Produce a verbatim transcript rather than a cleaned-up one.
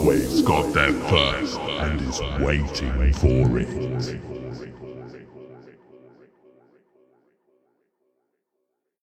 always got there first and is waiting for it.